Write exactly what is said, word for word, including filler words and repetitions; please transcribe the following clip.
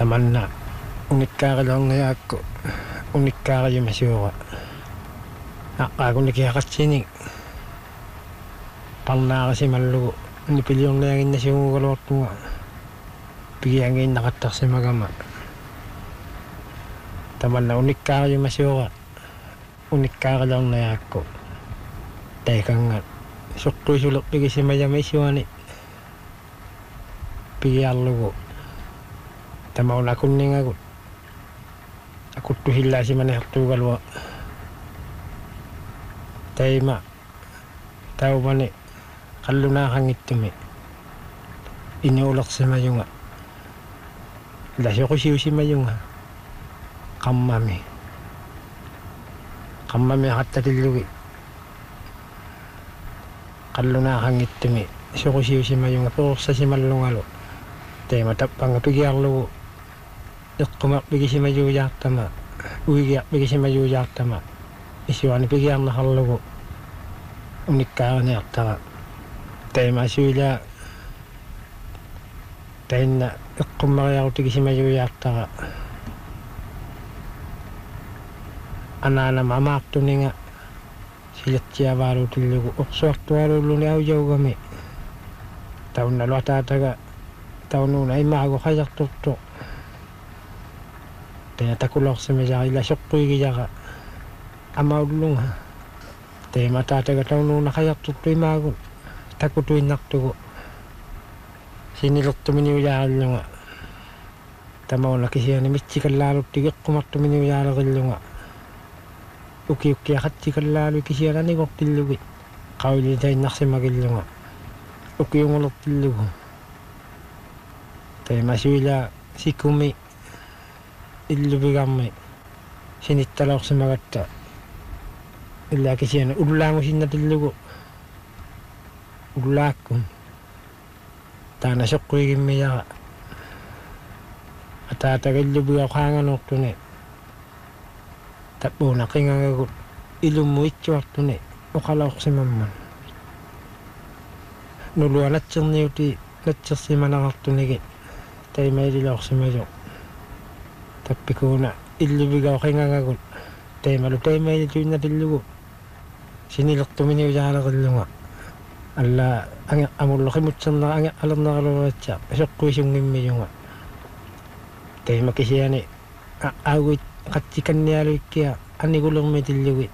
tamanna unikkaaqaluarniaakku unikkaaqayumasuuqa aqqaakunnikiaqatsini parnaaqasimallugu nipiliorniaginnasuugaluartuga pigiangiinnaqattarsimagama tamanna unikkaaqayumasuuqa unikkaaqaluarniaakku taikanga suqquisulerpigisimajamisuani pigiarlugu tamauna kunningagut akuttu hillaasimaneertuugalua taima taumani qallunaaqangittumi inuulersimayunga lasuqusiusimayunga qammami qammami aqattatillugi qallunaaqangittumi suqusiusimayunga perursasimallugalu taima tappanga pigiarlugu iqqumaqpigisimajuujaartama uigiarpigisimajuujaartama isuani pigiarnaqarlugu unikkaaqaniartara taima asuilaa tainna iqqummariarutigisimajuujaartara anaanama amaartuninga silatsiavaaluutillugu uqsuartualuulluni aujaugami taunnaluataataga taunuuna imaagu qajarturtu taina takulorsimisara ila soqquigijaqa amaullunga taima taataga taunuuna qajarturtu imaagun takutuinnartugu sinilertuminiujaarillunga tamauna kisiani mitsikallaaluttigi eqqumartuminiujaaleqillunga ukiukkiaqatsikallaalu kisiananigortillugi qawili tainnarsimagillunga ukiungulertillugu taima suilaa sikumi illupigarmi sinittaloorsimagatta illaa kisiana ullaangusinnatillugu ullaakkum taana soqquigimmiyaqa ataataga illupigaaqaanganortuni tappuuna qingagagut ilummu itsuartuni uqaloorsimamman nulua natsirniuti natsirsimanaqartunigi taimaililoorsimajo tappikuuna illupigaaqingagagut taimalu taimailituinnatillugu sinilertuminiujaaleqillunga alla ange amulloqimutserneqa ange alerneqaluratsa soqquisungimmiyunga taima kisiani auguit qatsikannialuikkia anigulermitillugi